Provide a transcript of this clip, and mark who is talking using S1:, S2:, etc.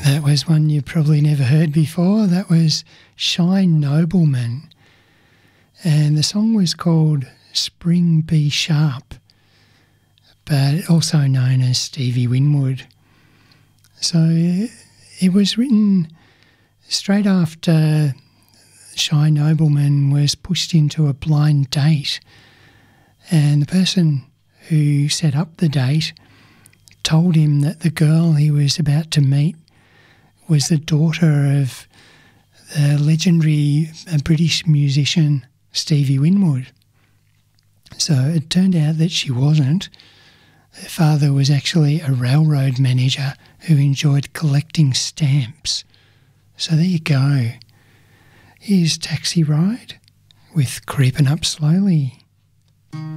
S1: That was one you probably never heard before. That was Shy Nobleman. And the song was called Spring B Sharp, but also known as Stevie Winwood. So it was written straight after Shy Nobleman was pushed into a blind date, and the person who set up the date told him that the girl he was about to meet was the daughter of the legendary British musician Stevie Winwood. So it turned out that she wasn't. Her father was actually a railroad manager who enjoyed collecting stamps. So there you go. Here's Taxi Ride with Creeping Up Slowly.